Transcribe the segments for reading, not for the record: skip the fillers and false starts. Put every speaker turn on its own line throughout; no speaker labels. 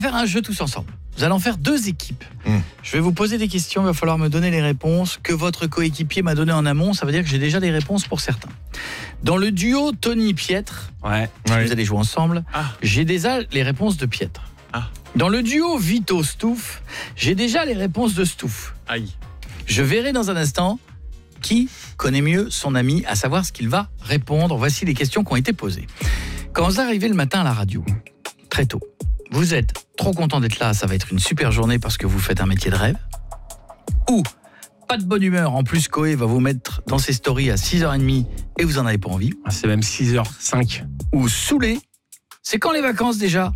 Faire un jeu tous ensemble. Vous allez en faire 2 équipes. Je vais vous poser des questions, il va falloir me donner les réponses que votre coéquipier m'a donné en amont, ça veut dire que j'ai déjà des réponses pour certains. Dans le duo Tony-Pietre, vous allez jouer ensemble, j'ai déjà les réponses de Pietre. Dans le duo Vito-Stouff, j'ai déjà les réponses de Stouff. Je verrai dans un instant qui connaît mieux son ami, à savoir ce qu'il va répondre. Voici les questions qui ont été posées. Quand vous arrivez le matin à la radio, très tôt, vous êtes trop content d'être là, ça va être une super journée parce que vous faites un métier de rêve. Ou pas de bonne humeur, en plus Koé va vous mettre dans ses stories à 6h30 et vous en avez pas envie.
C'est même 6h05.
Ou saoulé, c'est quand les vacances déjà?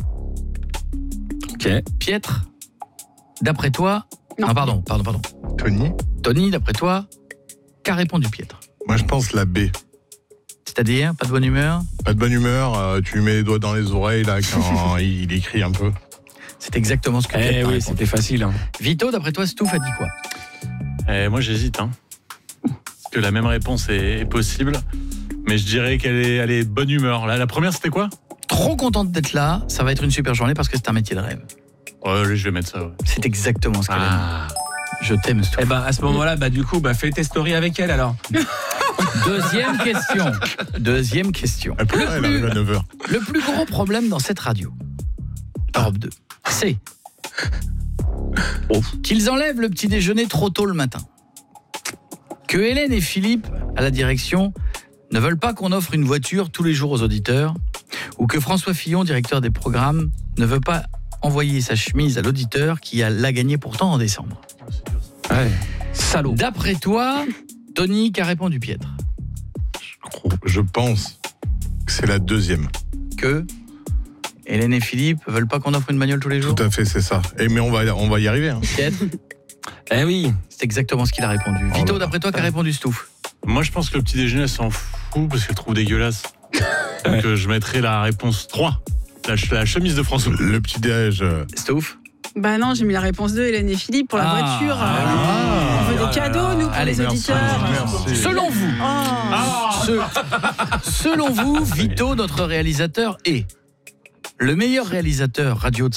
Ok.
Pietre, d'après toi... Non, pardon. Tony, d'après toi, qu'a répondu Pietre?
Moi je pense la B.
C'est-à-dire, pas de bonne humeur?
Pas de bonne humeur, tu lui mets les doigts dans les oreilles là quand il écrit un peu.
C'est exactement ce que Pietre a répondu.
C'était facile.
Vito, d'après toi, Stouff a dit quoi?
Moi j'hésite. Parce que la même réponse est possible. Mais je dirais qu'elle est de bonne humeur. La première, c'était quoi?
Trop contente d'être là, ça va être une super journée parce que c'est un métier de rêve.
Je vais mettre ça.
C'est exactement ce qu'elle a dit. Je t'aime, Stouff.
Eh ben, à ce moment-là, du coup, fais tes stories avec elle alors.
Deuxième question. Le plus gros problème dans cette radio, Europe 2, c'est qu'ils enlèvent le petit déjeuner trop tôt le matin. Que Hélène et Philippe, à la direction, ne veulent pas qu'on offre une voiture tous les jours aux auditeurs, ou que François Fillon, directeur des programmes, ne veut pas envoyer sa chemise à l'auditeur qui l'a gagnée pourtant en décembre. Salaud. D'après toi, Tony, qu'a répondu Pietre?
Je pense que c'est la deuxième.
Que Hélène et Philippe veulent pas qu'on offre une bagnole tous les jours?
Tout à fait, c'est ça. Mais on va y arriver.
Pietre?
Oui.
C'est exactement ce qu'il a répondu. Vito, d'après toi, qu'a répondu Stouff?
Moi, je pense que le petit déjeuner, elle s'en fout parce qu'elle le trouve dégueulasse. Donc, je mettrai la réponse 3. La chemise de François.
Le petit déj.
Stouff?
Bah non, j'ai mis la réponse 2, Hélène et Philippe, pour la voiture. On veut des cadeaux, nous, pour les auditeurs.
Merci.
Selon vous, Vito, notre réalisateur, est le meilleur réalisateur radio de sa